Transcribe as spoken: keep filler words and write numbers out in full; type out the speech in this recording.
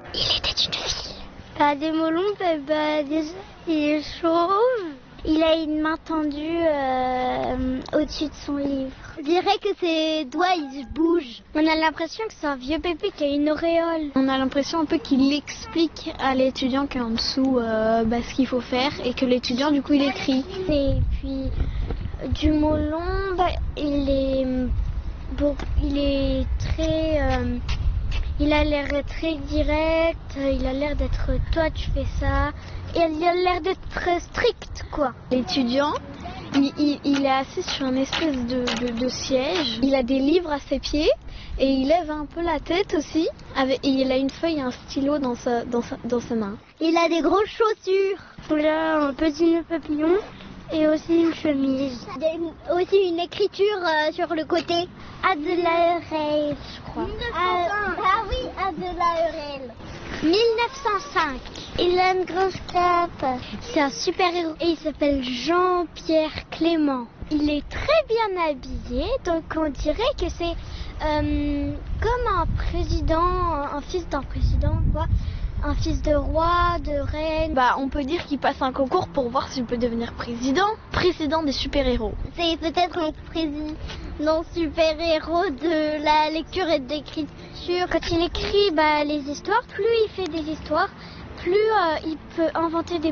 Il était une fille. Bah, des melons, bah, bah, déjà, il est chauve. Il a une main tendue euh, au-dessus de son livre. Je dirais que ses doigts, ils bougent. On a l'impression que c'est un vieux bébé qui a une auréole. On a l'impression un peu qu'il explique à l'étudiant qui est en dessous euh, bah, ce qu'il faut faire et que l'étudiant, du coup, il écrit. Et puis, du melon, bah, il est, bon, il est très... Euh, il a l'air très direct, il a l'air d'être toi tu fais ça, et il a l'air d'être très strict quoi. L'étudiant, il, il, il est assis sur une espèce de, de, de siège, il a des livres à ses pieds et il lève un peu la tête aussi, avec, et il a une feuille et un stylo dans sa, dans sa, dans sa main. Il a des grosses chaussures, il a un petit nœud papillon et aussi une chemise. Il y a aussi une écriture euh, sur le côté. À de l'A R L, je crois. Ah, ah oui, à de l'A R L. mille neuf cent cinq. Il a une grosse cape. C'est un super héros et il s'appelle Jean-Pierre Clément. Il est très bien habillé, donc on dirait que c'est euh, comme un président, un fils d'un président, quoi. Un fils de roi, de reine. Bah, on peut dire qu'il passe un concours pour voir s'il peut devenir président. Président des super-héros. C'est peut-être un président super-héros de la lecture et de l'écriture. Quand il écrit bah, les histoires, plus il fait des histoires, plus euh, il peut inventer des